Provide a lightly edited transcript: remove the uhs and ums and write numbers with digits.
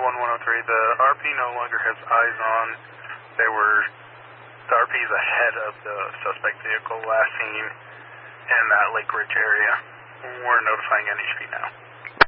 10103, the RP no longer has eyes on. The RP is ahead of the suspect vehicle last seen in that Lake Ridge area. We're notifying NHP now.